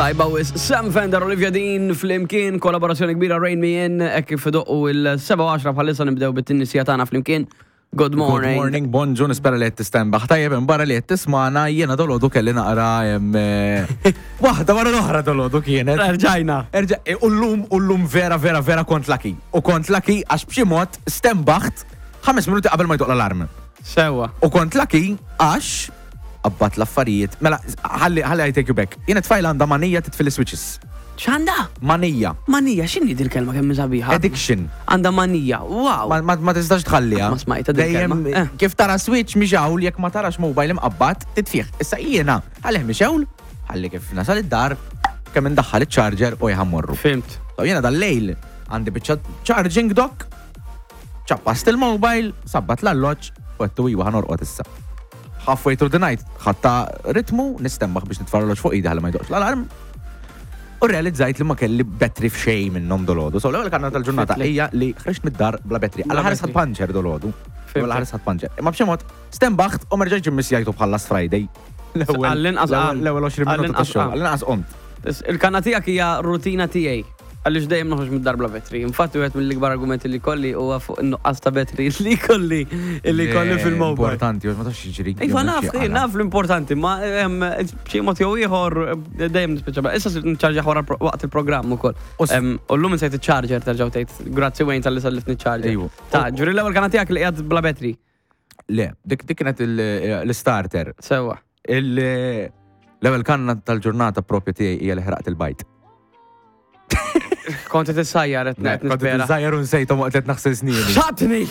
Tajba wis Sam Fender, Olivia Dean flimkien, kollaborazzjoni kbira Rain Me In, kif doqqu il-7-10 bħalissa nibdew bit-tinnisija tagħna flimkien. Good morning. Good morning, bonġu, nispera li t-istembaħ. Tajjeb, barra li t-tismana, jiena dolodu kelli naqra waħda wara l-oħra dolodu kienet. Rġajna. Ullum vera kont laki. U kont laki għax b'xi mod stembaħt 5 minuti qabel ma jdoq l-alarm. Sewa. U kont laki għax abbat l-affarijiet. Mela, ħalli I take you back. Jiena tfajla għandha manija titfil switches. ċanda? Manija. Manija, x'inhi din il-kelma kemm sabiħa? Addiction. Għandha manija. Wow. Ma tistax tħallija. Ma smajta din il-kelma. Kif tara switch miġawl jekk ma tarax mobile imqabbat titfih. Issa jiena ħallih miġawl, ħalli kif nasal id-dar kemm indaħħal iċ-charger u jħammorru. Fimt. So jiena dal-lejl għandi biċċa charging dock, ċappast il-mobile, sabbat l-alloġġ u għettu iwa ħanorqot issa. Halfway through the night, ħatta ritmu, nistemmaħ biex nitfar l-alloġġ fuq idi ħalli ma jdoqx l-alarm. U realizzajt li ma kelli battery f'xej minnom dolodu. So l-ewwel kanna tal-ġurnata hija li ħriġt mid-dar bla battery. Alla ħares ħadd puncher dolodu. Alla ħares ħadd puncher. Imma b'xi mod stembaħt u merġajġ immissjajtu bħal last Friday. L-ewwel 20 minuti tax-xogħol. Għall-inqas qomt. Il-kanna tiegħek hija rutina tiegħi. Għaliex dejjem noħroġ mid-dar bla battery. Infatti wieħed mill-ikbar argumenti li kolli huwa fuq in-nuqqas ta' battery li kolli fil-mobile. Importanti, ma tax jiġri. Iva naf l-importanti, ma b'xi mod jew ieħor dejjem nispiċċa. Issa nċarġa waqt il-programm ukoll. U llum insejt iċ-charger terġgħu tgħid grazzi Wayne tal-li sallifni ċ-charger. Ta' ġuri l-ewwel kanna tiegħek li qiegħed bla battery. Le, dik kienet l-starter. Sewwa. L-ewwel kanna tal-ġurnata propju tiegħi hija li ħraqt il-bajt. Konti t-sajjar, Konti t-sajjar un sejtom waqt naħsel snin. Xatni!